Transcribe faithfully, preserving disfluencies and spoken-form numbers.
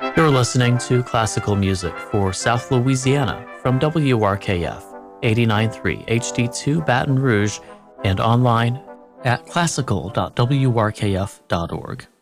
You're listening to classical music for South Louisiana from W R K F eighty-nine point three H D two Baton Rouge and online at classical dot w r k f dot org.